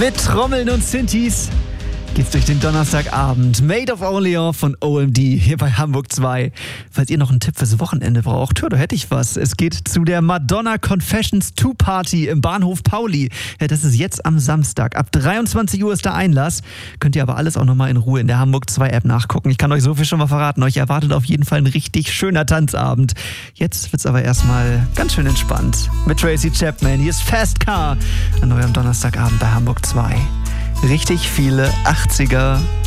Mit Trommeln und Synthes geht's durch den Donnerstagabend. Made of Orleans von OMD hier bei Hamburg 2. Falls ihr noch einen Tipp fürs Wochenende braucht, da hätte ich was. Es geht zu der Madonna Confessions 2 Party im Bahnhof Pauli. Ja, das ist jetzt am Samstag. Ab 23 Uhr ist der Einlass. Könnt ihr aber alles auch nochmal in Ruhe in der Hamburg 2 App nachgucken. Ich kann euch so viel schon mal verraten. Euch erwartet auf jeden Fall ein richtig schöner Tanzabend. Jetzt wird's aber erstmal ganz schön entspannt. Mit Tracy Chapman. Hier ist Fast Car an eurem Donnerstagabend bei Hamburg 2. Richtig viele 80er